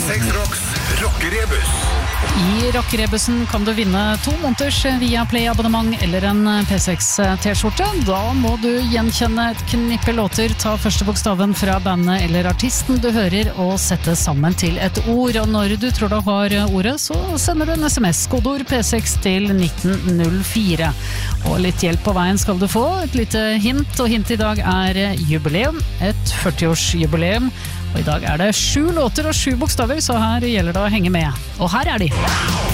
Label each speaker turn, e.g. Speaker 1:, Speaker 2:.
Speaker 1: P6 Rocks Rockerebus.
Speaker 2: I Rockerebusen kan du vinne 2 måneders via Play-abonnement eller en P6 T-skjorte. Da må du gjenkjenne et knippe låter, ta første bokstaven fra bandet eller artisten du hører og sette sammen til et ord. Og når du tror du har ordet, så sender du en SMS, kodeord P6 til 1904. Og litt hjelp på veien skal du få, et lite hint, og hint i dag er jubileum, et 40-årsjubileum. Og i dag er det 7 låter og 7 bokstaver, så her gjelder det å henge med. Og her er de!